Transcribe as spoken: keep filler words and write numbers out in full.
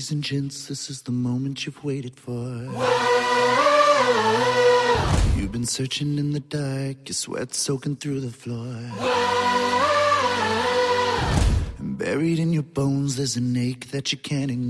Ladies and gents, this is the moment you've waited for. You've been searching in the dark, your sweat soaking through the floor. And buried in your bones, there's an ache that you can't ignore.